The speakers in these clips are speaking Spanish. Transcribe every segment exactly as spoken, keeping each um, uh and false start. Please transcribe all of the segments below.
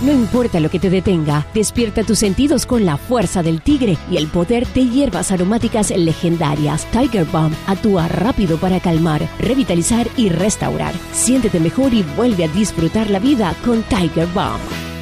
No importa lo que te detenga, despierta tus sentidos con la fuerza del tigre y el poder de hierbas aromáticas legendarias. Tiger Balm actúa rápido para calmar, revitalizar y restaurar. Siéntete mejor y vuelve a disfrutar la vida con Tiger Balm.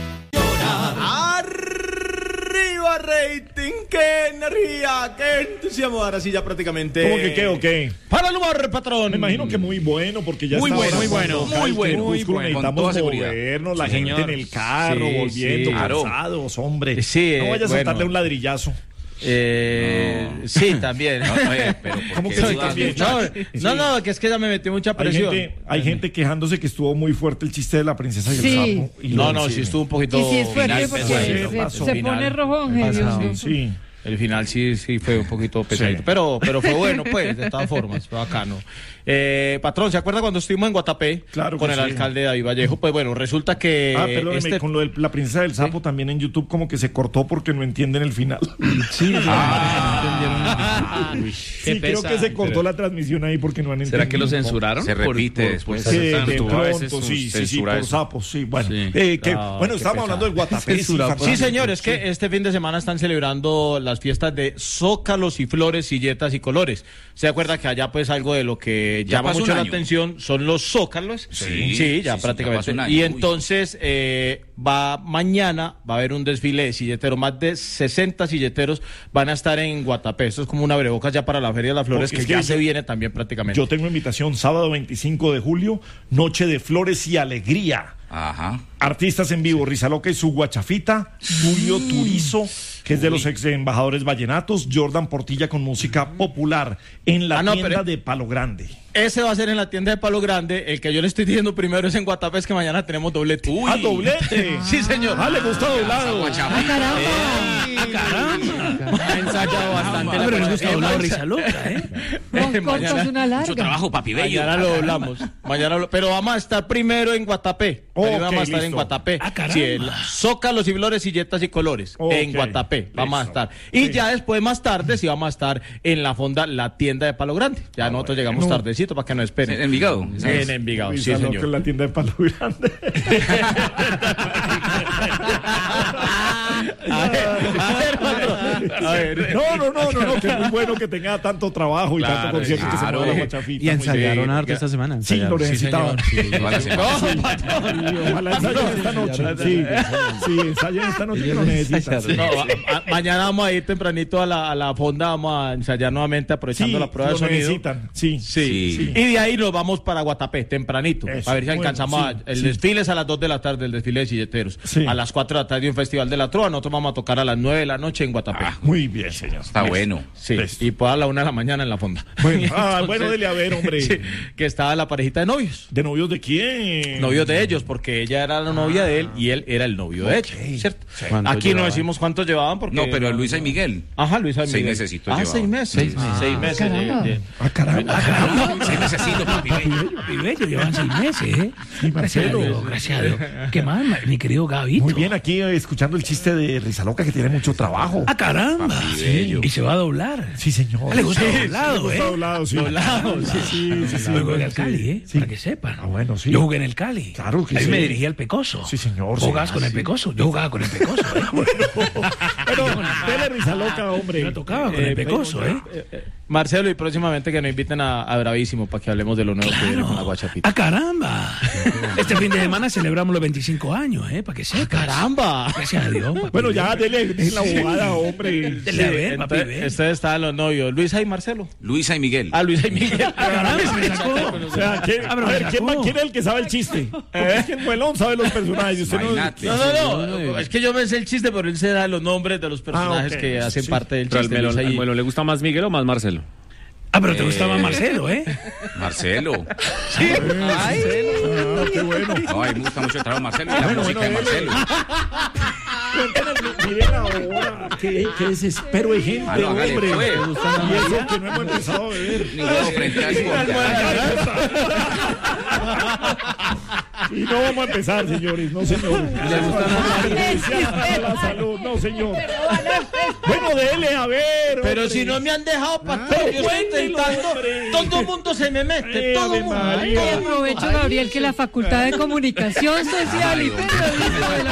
¡Arriba, rating! ¡Qué energía! ¡Qué entusiasmo! Ahora sí ya prácticamente... ¿Cómo que qué o qué? ¡Para el humor, patrón! Me imagino que muy bueno, porque ya Muy está bueno, ahora muy bueno, cuando muy cae bueno, el muy crepúsculo, bueno. necesitamos Con toda seguridad. movernos, la Sí, gente señor. en el carro, Sí, volviendo, sí, claro. cansados, hombre. Sí, no vayas a bueno. saltarle un ladrillazo. Eh, No. Sí, también. No, no, eh, pero ¿por ¿Cómo qué que sí, dudas, también? muchacho? No, no, no, que es que ya me metí mucha Hay presión. gente, hay gente quejándose que estuvo muy fuerte el chiste de la princesa y el Sí. sapo. Y No, lo- no, sí estuvo un poquito. Y sí es fuerte final porque pesadito. se- se, pasó. se Final. pone rojo, Angelio. Sí. El final sí, sí fue un poquito pesadito, Sí. pero, pero fue bueno, pues, de todas formas, fue bacano. Eh, patrón, ¿se acuerda cuando estuvimos en Guatapé Claro que con el sí. alcalde David Vallejo? Pues bueno, resulta que Ah, perdóneme, este... con lo de la princesa del sapo también en YouTube como que se cortó porque no entienden el final. Sí, Ah. Sí, creo que se cortó la transmisión ahí porque no han entendido. ¿Será que lo censuraron? Se repite Por- después. por- Sí, de tanto, a veces pronto, sus sí, sí, sí, censura por eso. sapos, sí, bueno. Sí. Eh, que- No, bueno, qué estábamos hablando del Guatapé. Censura, sí, Sí, fantástico. señor, es que este fin de semana están celebrando las fiestas de zócalos y flores, silletas y colores. ¿Se acuerda que allá pues algo de lo que Ya llama pasó mucho un la año. atención son los zócalos? Sí, sí, ya sí, sí, prácticamente. ya pasó un año. Y Uy. entonces eh, va mañana, va a haber un desfile de silleteros, más de sesenta silleteros van a estar en Guatapé. Esto es como una abrebocas ya para la Feria de las Flores, Porque que es que ya yo- se viene también prácticamente. Yo tengo invitación sábado veinticinco de julio, noche de flores y alegría. Ajá. Artistas en vivo, Rizaloca y su guachafita, Julio Turizo, que es de los ex embajadores vallenatos, Jordan Portilla con música popular en la Ah, no, tienda pero- de Palo Grande. Ese va a ser en la tienda de Palo Grande. El que yo le estoy diciendo primero es en Guatapé, es que mañana tenemos doblete. ¡Ah, doblete! Sí, señor. ¡Ah, le gusta doblado! ¡Ah, caramba! Ha ensayado bastante la Pero le gusta guachafita. hablar risa loca, ¿eh? Con Eh, cortas mañana- una larga. Mucho trabajo, papi bello. Mañana lo doblamos. Mañana lo- pero vamos a estar primero en Guatapé. Ok, Primero vamos a estar en listo. Guatapé. Ah, caramba. Sí, el Zócalos y flores, silletas y colores. Ok, En Guatapé. Vamos a listo. estar. Y Sí. ya después, más tarde, sí vamos a estar en la fonda, la tienda de Palo Grande. Ya nosotros llegamos bueno. tardecito para que nos esperen. En Envigado. En Envigado, sí, Rizaloca señor. en la tienda de Palo Grande. A ver, a ver, patrón. A ver. No, no, no, no, no, que es muy bueno que tenga tanto trabajo y Claro, tanto concierto que se claro. mueva la guachafita. Y muy ensayaron bien. harto esta semana. Sí, lo ensayaron. necesitaban. Toda la semana. No, patrón. Sí, ojalá ensayen esta noche. Sí, sí, ensayen esta noche que lo necesitan. No, a- a- mañana vamos a ir tempranito a la, a la fonda, vamos a ensayar nuevamente aprovechando Sí, la prueba de lo sonido. necesitan. Sí, Sí. Sí. Y de ahí nos vamos para Guatapé, tempranito. Eso, A ver si bueno, alcanzamos. sí, a- el sí. desfile es a las dos de la tarde, el desfile de silleteros. Sí. A las cuatro de la tarde un festival de la trova. Nosotros vamos a tocar a las nueve de la noche en Guatapé. Ah, Muy bien, señor. Está bueno. Sí, listo. y pues a la una de la mañana en la fonda. Bueno, ah, Entonces, bueno, dele a ver, hombre. sí, que estaba la parejita de novios. ¿De novios de quién? Novios de ellos, porque ella era la novia de él y él era el novio de ella, ¿cierto? ¿Cuánto Aquí no llevaban? decimos cuántos llevaban porque... No, pero Luisa y Miguel. Ajá, Luisa y Seis Miguel. mesecitos Ah, llevaban. seis meses. Seis meses. Seis meses. caramba. de- de- Ah, caramba. Ah, caramba. Seis mesecitos, papi bello. Papi bello, llevan seis meses, ¿eh? Sí, Gracias a Marcelo. Dios, gracias a Dios. ¿Qué más, ma- mi querido Gabito? Muy bien, aquí eh, escuchando el chiste de Rizaloca que tiene mucho trabajo. ¡Ah, caramba! Papi bello. Y se va a doblar. Sí, señor. Ah, le gusta Sí, doblado, le gusta ¿eh? doblado, sí. Doblado, sí, sí, sí, sí. Yo jugué en el Cali, ¿eh? Sí. Para que sepan. Ah, bueno, sí. Yo jugué en el Cali. Claro que Ahí sí. me dirigía al Pecoso. Sí, señor, ¿Jugabas sí. con el Pecoso? Yo jugaba con el Pecoso, ¿eh? Pero, dele Rizaloca, hombre. Yo tocaba con Eh, el Pecoso, ¿eh? Marcelo, y próximamente que nos inviten a, a Bravísimo para que hablemos de lo nuevo que viene con la guachapita. ¡Ah, caramba! Este fin de semana celebramos los veinticinco años, ¿eh? Para que sepas. ¡Caramba! Gracias a Dios, papi. Bueno, ya, dele, dele la abogada, hombre. Dele a ver, papi, Entonces, ve. ustedes estaban los novios, Luisa y Marcelo. Luisa y Miguel. Ah, Luisa y Miguel. Caramba, me sacó. O sea, ¿quién, a Ah, pero ver, me ¿quién, sacó. más- quién es el que sabe el chiste? Porque es que el Muelón sabe los personajes. Usted no... Imagínate. No, no, no, es que yo me sé el chiste, pero él se da los nombres de los personajes Ah, ok. que hacen Sí. parte del Pero al chiste. Melo, Luisa y- al Melo le gusta más Miguel o más Marcelo. Ah, pero te gustaba Marcelo, ¿eh? Marcelo. Ah, qué bueno. No, a mí me gusta mucho el trabajo de Marcelo y la Bueno, música bueno, de Marcelo. Cuéntenos, miren ahora, qué, qué desespero de gente, Ah, no, hágale, hombre. pues. Y eso que no hemos empezado a beber. Ninguno frente al Y no vamos a empezar, señores, no, señor. Para la salud, no, señor. Bueno, dele, a ver. Pero hombre. si no me han dejado, pastor, yo estoy cuéntelo, intentando. hombre. Todo el mundo se me mete, Ay, todo Ave el mundo. María. Y aprovecho, Gabriel, que la Facultad de Comunicación Social y Periodismo de la